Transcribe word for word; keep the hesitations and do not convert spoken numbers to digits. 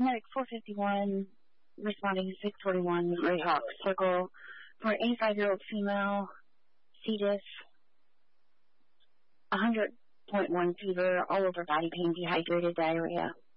Medic four fifty-one, responding to six forty-one, Greyhawk Circle, for an eighty-five-year-old female, C. diff, one hundred point one fever, all over body pain, dehydrated, diarrhea.